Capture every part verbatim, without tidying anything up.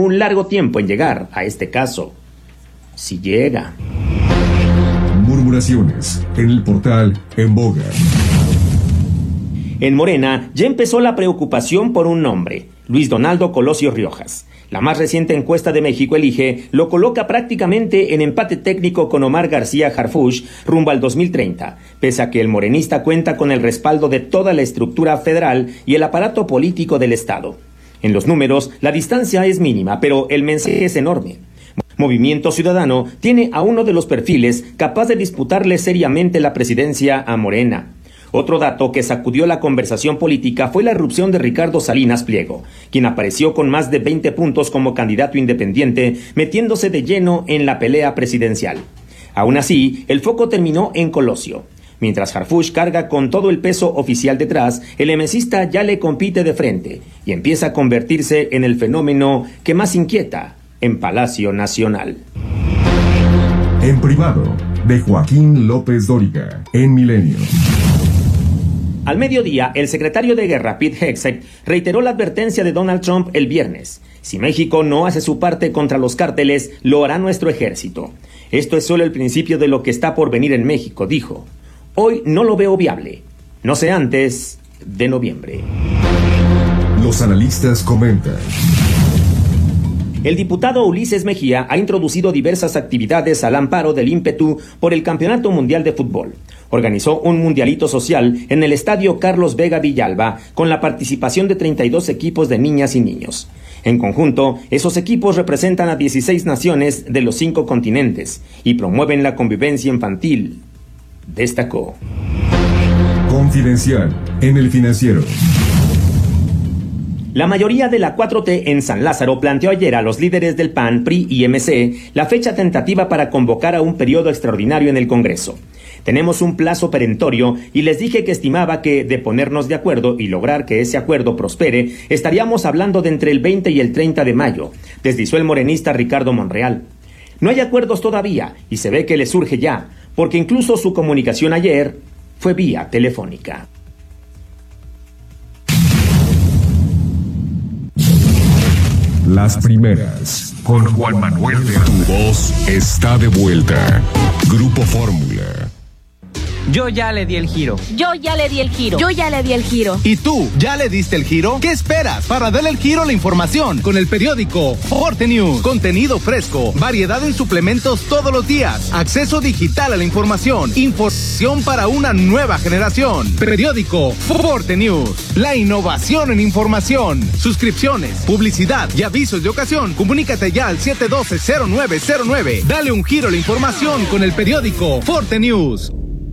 un largo tiempo en llegar a este caso. Si llega. Murmuraciones en el portal En Boga. En Morena ya empezó la preocupación por un nombre, Luis Donaldo Colosio Riojas. La más reciente encuesta de México Elige lo coloca prácticamente en empate técnico con Omar García Harfuch rumbo al dos mil treinta, pese a que el morenista cuenta con el respaldo de toda la estructura federal y el aparato político del Estado. En los números, la distancia es mínima, pero el mensaje es enorme. Movimiento Ciudadano tiene a uno de los perfiles capaz de disputarle seriamente la presidencia a Morena. Otro dato que sacudió la conversación política fue la irrupción de Ricardo Salinas Pliego, quien apareció con más de veinte puntos como candidato independiente, metiéndose de lleno en la pelea presidencial. Aún así, el foco terminó en Colosio. Mientras Harfuch carga con todo el peso oficial detrás, el emesista ya le compite de frente y empieza a convertirse en el fenómeno que más inquieta en Palacio Nacional. En privado, de Joaquín López Dóriga, en Milenio. Al mediodía, el secretario de Guerra, Pete Hegseth, reiteró la advertencia de Donald Trump el viernes. Si México no hace su parte contra los cárteles, lo hará nuestro ejército. Esto es solo el principio de lo que está por venir en México, dijo. Hoy no lo veo viable. No sé antes de noviembre. Los analistas comentan. El diputado Ulises Mejía ha introducido diversas actividades al amparo del ímpetu por el Campeonato Mundial de Fútbol. Organizó un mundialito social en el Estadio Carlos Vega Villalba con la participación de treinta y dos equipos de niñas y niños. En conjunto, esos equipos representan a dieciséis naciones de los cinco continentes y promueven la convivencia infantil, destacó. Confidencial en El Financiero. La mayoría de la cuatro T en San Lázaro planteó ayer a los líderes del P A N, P R I y M C la fecha tentativa para convocar a un periodo extraordinario en el Congreso. Tenemos un plazo perentorio y les dije que estimaba que, de ponernos de acuerdo y lograr que ese acuerdo prospere, estaríamos hablando de entre el veinte y el treinta de mayo, deslizó el morenista Ricardo Monreal. No hay acuerdos todavía y se ve que le surge ya, porque incluso su comunicación ayer fue vía telefónica. Las primeras, con Juan Manuel de Tu voz está de vuelta. Grupo Fórmula. Yo ya le di el giro. Yo ya le di el giro. Yo ya le di el giro. ¿Y tú, ya le diste el giro? ¿Qué esperas para darle el giro a la información? Con el periódico Forte News. Contenido fresco, variedad en suplementos todos los días, acceso digital a la información, información para una nueva generación. Periódico Forte News. La innovación en información. Suscripciones, publicidad y avisos de ocasión. Comunícate ya al siete uno dos cero nueve cero nueve. Dale un giro a la información con el periódico Forte News.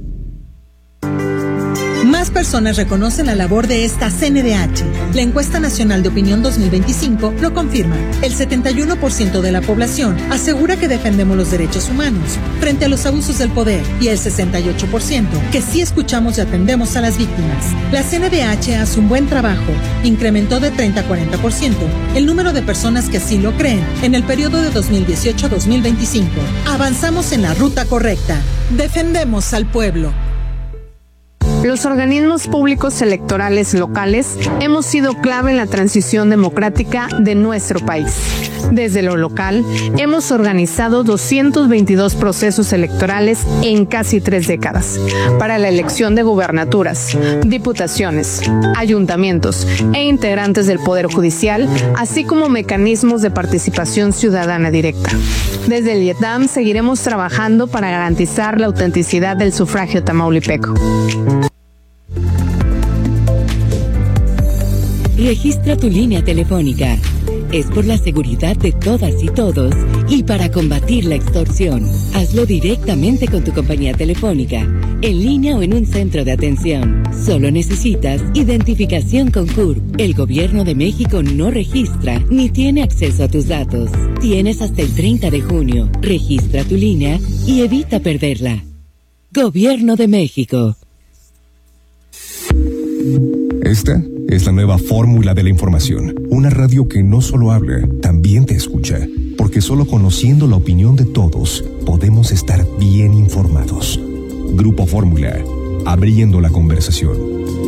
Más personas reconocen la labor de esta C N D H. La encuesta nacional de opinión dos mil veinticinco lo confirma. El setenta y uno por ciento de la población asegura que defendemos los derechos humanos frente a los abusos del poder y el sesenta y ocho por ciento que sí escuchamos y atendemos a las víctimas. La C N D H hace un buen trabajo. Incrementó de treinta a cuarenta por ciento el número de personas que así lo creen en el periodo de dos mil dieciocho a dos mil veinticinco. Avanzamos en la ruta correcta. Defendemos al pueblo. Los organismos públicos electorales locales hemos sido clave en la transición democrática de nuestro país. Desde lo local, hemos organizado doscientos veintidós procesos electorales en casi tres décadas para la elección de gubernaturas, diputaciones, ayuntamientos e integrantes del Poder Judicial, así como mecanismos de participación ciudadana directa. Desde el IETAM seguiremos trabajando para garantizar la autenticidad del sufragio tamaulipeco. Registra tu línea telefónica. Es por la seguridad de todas y todos y para combatir la extorsión. Hazlo directamente con tu compañía telefónica, en línea o en un centro de atención. Solo necesitas identificación con C U R P. El Gobierno de México no registra ni tiene acceso a tus datos. Tienes hasta el treinta de junio. Registra tu línea y evita perderla. Gobierno de México. Esta es la nueva fórmula de la información. Una radio que no solo habla, también te escucha. Porque solo conociendo la opinión de todos, podemos estar bien informados. Grupo Fórmula, abriendo la conversación.